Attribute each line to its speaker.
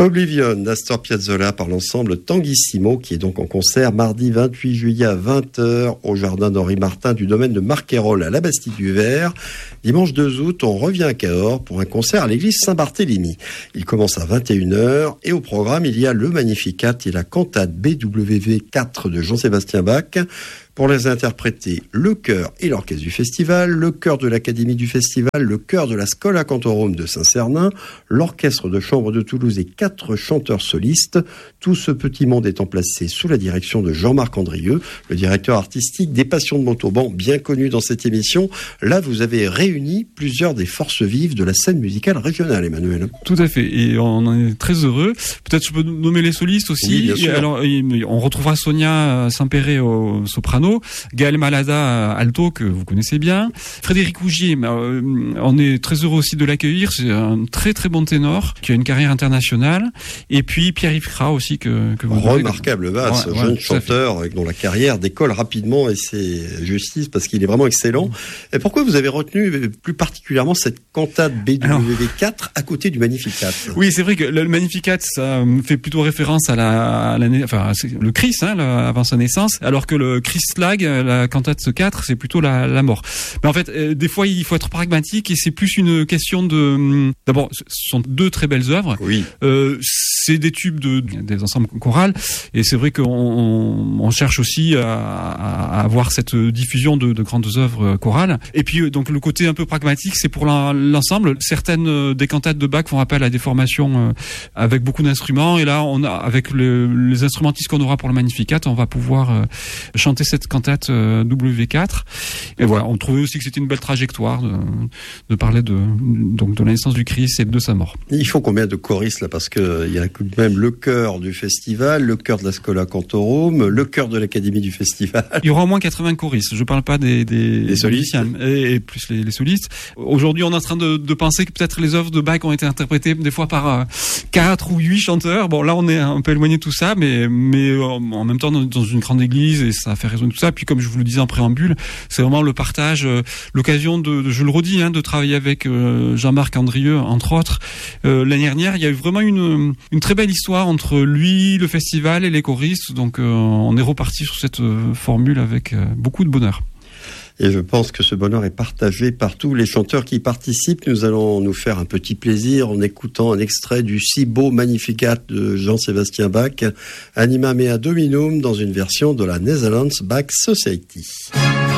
Speaker 1: Oblivion d'Astor Piazzolla par l'ensemble Tanguissimo, qui est donc en concert mardi 28 juillet à 20h au jardin d'Henri Martin du domaine de Marquerolles à la Bastille-du-Vert. Dimanche 2 août, on revient à Cahors pour un concert à l'église Saint-Barthélemy. Il commence à 21h et au programme, il y a le Magnificat et la cantate BWV 4 de Jean-Sébastien Bach. Pour les interpréter, le chœur et l'orchestre du festival, le chœur de l'Académie du festival, le chœur de la Schola Cantorum de Saint-Cernin, l'orchestre de chambre de Toulouse et 4 chanteurs solistes. Tout ce petit monde étant placé sous la direction de Jean-Marc Andrieux, le directeur artistique des Passions de Montauban, bien connu dans cette émission. Là, vous avez réuni plusieurs des forces vives de la scène musicale régionale, Emmanuel.
Speaker 2: Tout à fait, et on en est très heureux. Peut-être je peux nommer les solistes aussi.
Speaker 1: Oui, bien sûr.
Speaker 2: Alors, on retrouvera Sonia Saint-Péret au soprano, Gaël Malada alto, que vous connaissez bien, Frédéric Ougier, on est très heureux aussi de l'accueillir, c'est un très très bon ténor qui a une carrière internationale, et puis Pierre-Yves Cras aussi que vous
Speaker 1: remarquable basse, jeune chanteur dont la carrière décolle rapidement, et c'est justice parce qu'il est vraiment excellent. Et pourquoi vous avez retenu plus particulièrement cette cantate BWV4 à côté du Magnificat?
Speaker 2: Oui, c'est vrai que le Magnificat, ça fait plutôt référence à le Christ, avant sa naissance, alors que le Christ la cantate 4, c'est plutôt la mort. Mais en fait, des fois, il faut être pragmatique et c'est plus une question de... D'abord, ce sont 2 très belles œuvres.
Speaker 1: Oui.
Speaker 2: C'est des tubes des ensembles chorales et c'est vrai qu'on cherche aussi à avoir cette diffusion de grandes œuvres chorales. Et puis, donc, le côté un peu pragmatique, c'est pour l'ensemble. Certaines des cantates de Bach font appel à des formations avec beaucoup d'instruments et là, avec les instrumentistes qu'on aura pour le Magnificat, on va pouvoir chanter cette cantate W4. Et voilà, on trouvait aussi que c'était une belle trajectoire de parler de la naissance du Christ et de sa mort.
Speaker 1: Il faut combien de choristes là? Parce qu'il y a tout de même le chœur du festival, le chœur de la Schola Cantorum, le chœur de l'Académie du festival.
Speaker 2: Il y aura au moins 80 choristes. Je ne parle pas des
Speaker 1: solistes
Speaker 2: et plus les solistes. Aujourd'hui, on est en train de penser que peut-être les œuvres de Bach ont été interprétées des fois par 4 ou 8 chanteurs. Bon, là, on est un peu éloigné de tout ça, mais en même temps, dans une grande église, et ça fait résonner tout ça. Puis comme je vous le disais en préambule, c'est vraiment le partage, l'occasion je le redis, de travailler avec Jean-Marc Andrieux, entre autres. L'année dernière, il y a eu vraiment une très belle histoire entre lui, le festival et les choristes. Donc on est reparti sur cette formule avec beaucoup de bonheur.
Speaker 1: Et je pense que ce bonheur est partagé par tous les chanteurs qui participent. Nous allons nous faire un petit plaisir en écoutant un extrait du si beau Magnificat de Jean-Sébastien Bach, Anima Mea Dominum, dans une version de la Netherlands Bach Society.